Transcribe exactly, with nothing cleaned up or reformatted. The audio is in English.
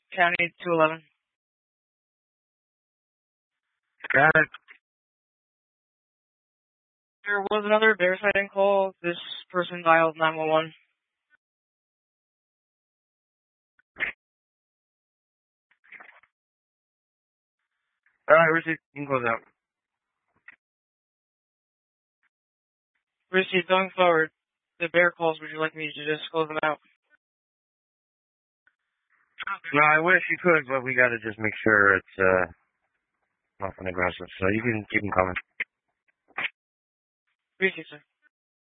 County two eleven. Got it. There was another bear sighting call. This person dialed nine one one. Alright, Richie, you can close out. Richie, going forward, the bear calls, would you like me to just close them out? No, I wish you could, but we gotta just make sure it's, uh, nothing aggressive. So you can keep them coming. Appreciate it, sir.